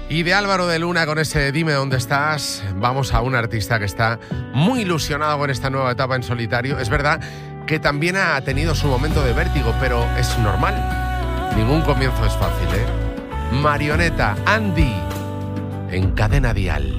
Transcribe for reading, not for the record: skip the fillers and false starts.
Y de Álvaro de Luna con ese Dime dónde estás, vamos a un artista que está muy ilusionado con esta nueva etapa en solitario. Es verdad que también ha tenido su momento de vértigo, pero es normal. Ningún comienzo es fácil, ¿eh? Marioneta, Andy, en Cadena Dial.